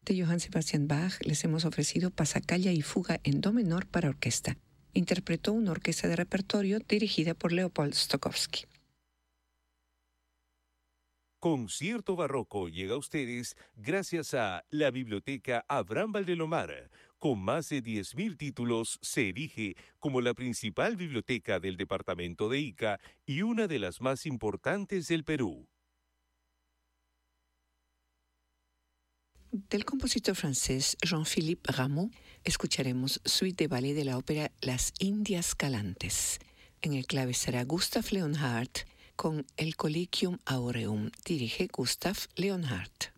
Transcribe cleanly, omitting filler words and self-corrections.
de Johann Sebastian Bach les hemos ofrecido Pasacaglia y Fuga en do menor para orquesta. Interpretó una orquesta de repertorio dirigida por Leopold Stokowski. Concierto Barroco llega a ustedes gracias a la Biblioteca Abraham Valdelomar. Con más de 10.000 títulos, se erige como la principal biblioteca del departamento de Ica y una de las más importantes del Perú. Del compositor francés Jean-Philippe Rameau escucharemos Suite de ballet de la ópera Las Indias Galantes. En el clave será Gustav Leonhardt con el Collegium Aureum. Dirige Gustav Leonhardt.